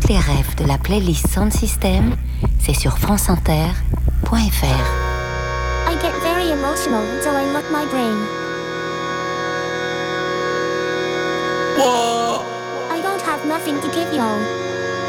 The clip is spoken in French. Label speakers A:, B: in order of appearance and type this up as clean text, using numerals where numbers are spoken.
A: toutes les refs de la playlist Sound System, c'est sur franceinter.fr.
B: I get very emotional, so I lock my brain.
C: Whoa.
B: I don't have nothing to give y'all.